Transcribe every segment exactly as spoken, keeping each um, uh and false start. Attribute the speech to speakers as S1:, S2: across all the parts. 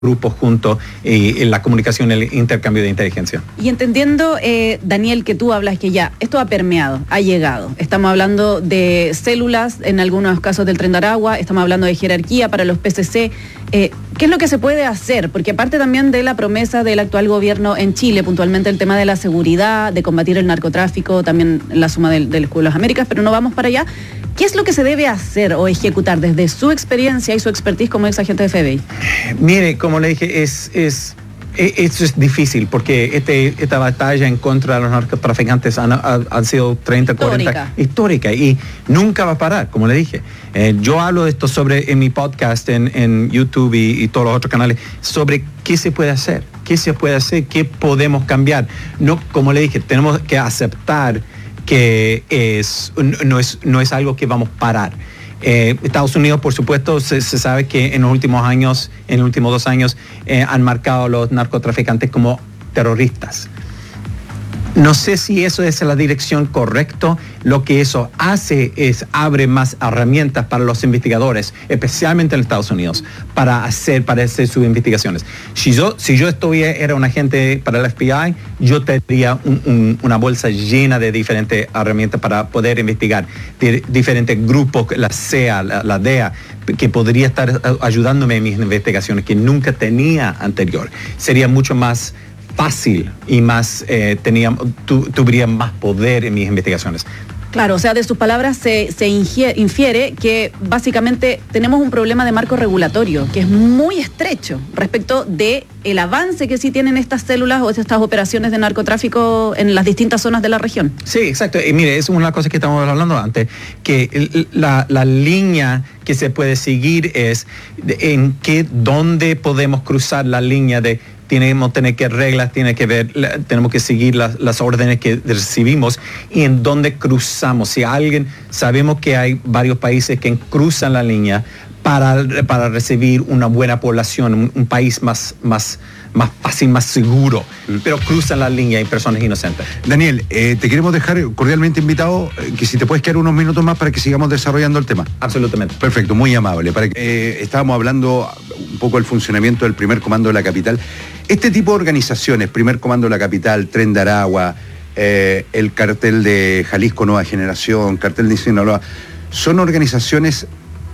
S1: grupos juntos y, y la comunicación, el intercambio de inteligencia.
S2: Y entendiendo, eh, Daniel, que tú hablas que ya esto ha permeado, ha llegado. Estamos hablando de células, en algunos casos del Tren de Aragua, estamos hablando de jerarquía para los P C C. Eh, ¿Qué es lo que se puede hacer? Porque aparte también de la promesa del actual gobierno en Chile, puntualmente el tema de la seguridad, de combatir el narcotráfico, también la suma del, del Escudo de las Américas, pero no vamos para allá. ¿Qué es lo que se debe hacer o ejecutar desde su experiencia y su expertise como ex agente de F B I?
S1: Mire, como le dije, es, es, esto es difícil porque este, esta batalla en contra de los narcotraficantes han, han sido treinta, cuarenta, histórica y nunca va a parar, como le dije. Eh, yo hablo de esto sobre en mi podcast, en, en YouTube y, y todos los otros canales, sobre qué se puede hacer, qué se puede hacer, qué podemos cambiar. No, como le dije, tenemos que aceptar que es, no, es, no es algo que vamos a parar. Eh, Estados Unidos, por supuesto, se, se sabe que en los últimos años, en los últimos dos años, eh, han marcado a los narcotraficantes como terroristas. No sé si eso es la dirección correcta. Lo que eso hace es abre más herramientas para los investigadores, especialmente en Estados Unidos, para hacer, para hacer sus investigaciones. Si yo, si yo estuviera, era un agente para el F B I, yo tendría un, un, una bolsa llena de diferentes herramientas para poder investigar de diferentes grupos, la C E A, la, la D E A, que podría estar ayudándome en mis investigaciones que nunca tenía anterior. Sería mucho más fácil y más, eh, tenía, tu, tuviera más poder en mis investigaciones.
S2: Claro, o sea, de sus palabras se, se infiere que básicamente tenemos un problema de marco regulatorio que es muy estrecho respecto de el avance que sí tienen estas células o estas operaciones de narcotráfico en las distintas zonas de la región.
S1: Sí, exacto. Y mire, es una de las cosas que estamos hablando antes, que la, la línea que se puede seguir es en qué, dónde podemos cruzar la línea de tenemos que tener que reglas, tiene que ver, tenemos que seguir las, las órdenes que recibimos y en dónde cruzamos. Si alguien, sabemos que hay varios países que cruzan la línea para, para recibir una buena población, un, un país más, más, más fácil, más seguro, pero cruzan la línea y personas inocentes.
S3: Daniel, eh, te queremos dejar cordialmente invitado, eh, que si te puedes quedar unos minutos más para que sigamos desarrollando el tema.
S1: Absolutamente.
S3: Perfecto, muy amable. Para que, eh, estábamos hablando un poco del funcionamiento del primer comando de la capital. Este tipo de organizaciones, primer comando de la capital, Tren de Aragua, eh, el cartel de Jalisco Nueva Generación, cartel de Sinaloa, son organizaciones,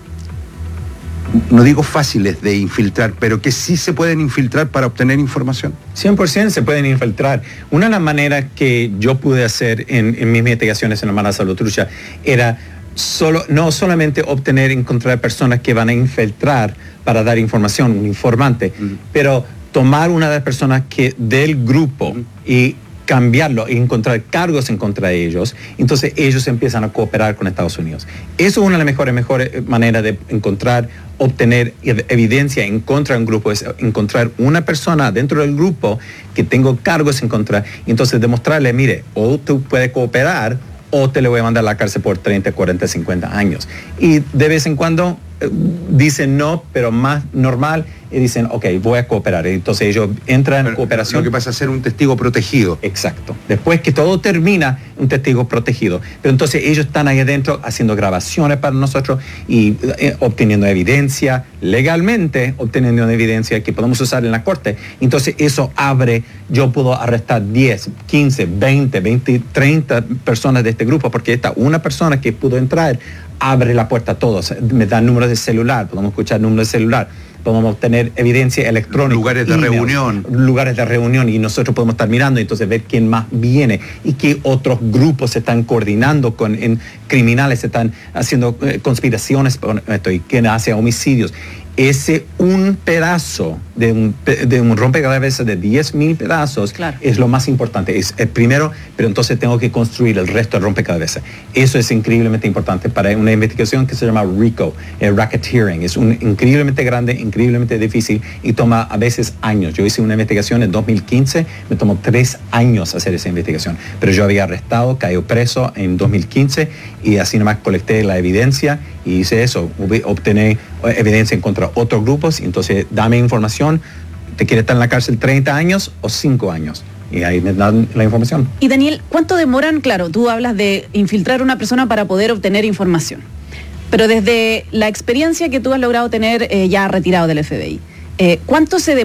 S3: no digo fáciles de infiltrar, pero que sí se pueden infiltrar para obtener información.
S1: cien por ciento se pueden infiltrar. Una de las maneras que yo pude hacer en, en mis investigaciones en la Mara Salvatrucha era solo, no solamente obtener, encontrar personas que van a infiltrar para dar información, un informante, uh-huh. pero tomar una de las personas que del grupo uh-huh. y cambiarlo y encontrar cargos en contra de ellos, entonces ellos empiezan a cooperar con Estados Unidos. Eso es una de las mejores, mejores maneras de encontrar, obtener evidencia en contra de un grupo, es encontrar una persona dentro del grupo que tenga cargos en contra, y entonces demostrarle, mire, o tú puedes cooperar o te le voy a mandar a la cárcel por treinta, cuarenta, cincuenta años. Y de vez en cuando eh, dicen no, pero más normal, y dicen, ok, voy a cooperar. Entonces ellos entran
S3: pero
S1: en cooperación.
S3: Lo que pasa es ser un testigo protegido.
S1: Exacto. Después que todo termina, un testigo protegido. Pero entonces ellos están ahí adentro haciendo grabaciones para nosotros y eh, obteniendo evidencia, legalmente obteniendo evidencia que podemos usar en la corte. Entonces eso abre, yo puedo arrestar diez, quince, veinte, veinte, treinta personas de este grupo, porque esta una persona que pudo entrar abre la puerta a todos. Me dan números de celular, podemos escuchar números de celular, podemos obtener evidencia electrónica.
S3: Lugares de emails, reunión.
S1: Lugares de reunión y nosotros podemos estar mirando y entonces ver quién más viene y qué otros grupos se están coordinando con en, criminales, se están haciendo eh, conspiraciones con esto y quién hace homicidios. Ese un pedazo de un, de un rompecabezas de diez mil pedazos claro. es lo más importante. Es el primero, pero entonces tengo que construir el resto del rompecabezas. Eso es increíblemente importante para una investigación que se llama RICO, el racketeering. Es un increíblemente grande, increíblemente difícil y toma a veces años. Yo hice una investigación en dos mil quince, me tomó tres años hacer esa investigación, pero yo había arrestado, caí preso en dos mil quince y así nomás colecté la evidencia y hice eso, obtener evidencia en contra de otros grupos, y entonces dame información, ¿te quieres estar en la cárcel treinta años o cinco años? Y ahí me dan la información.
S2: Y Daniel, ¿cuánto demoran? Claro, tú hablas de infiltrar a una persona para poder obtener información, pero desde la experiencia que tú has logrado tener eh, ya retirado del F B I, Eh, ¿Cuánto se